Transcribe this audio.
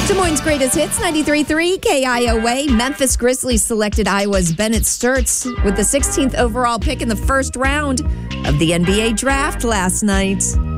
Des Moines' greatest hits, 93.3 KIOA. Memphis Grizzlies selected Iowa's Bennett Sturts with the 16th overall pick in the first round of the NBA draft last night.